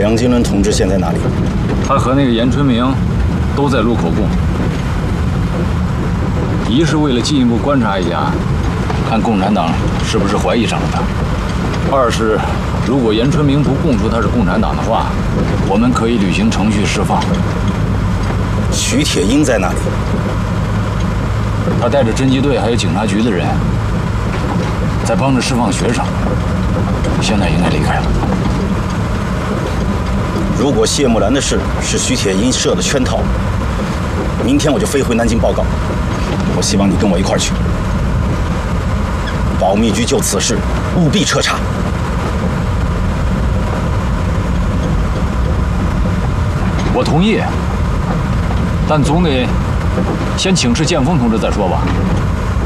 梁金伦同志现在哪里？ 他和那个严春明都在录口供。一是为了进一步观察一下，看共产党是不是怀疑上了他；二是如果严春明不供出他是共产党的话，我们可以履行程序释放。 徐铁英在哪里？ 他带着侦缉队还有警察局的人，在帮着释放学生，现在应该离开了。 如果谢木兰的事是徐铁英设的圈套，明天我就飞回南京报告。我希望你跟我一块儿去。保密局就此事务必彻查。 我同意，但总得先请示建峰同志再说吧。